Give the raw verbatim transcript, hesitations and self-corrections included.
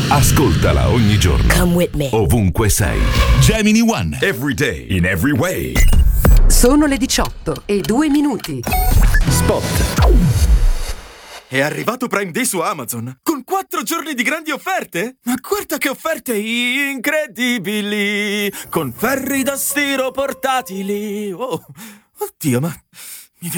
Ascoltala ogni giorno. Come with me. Ovunque sei. Gemini One. Every day. In every way. Sono le diciotto e due minuti. Spot. È arrivato Prime Day su Amazon, con quattro giorni di grandi offerte? Ma guarda che offerte incredibili! Con ferri da stiro portatili! Oh, oddio, ma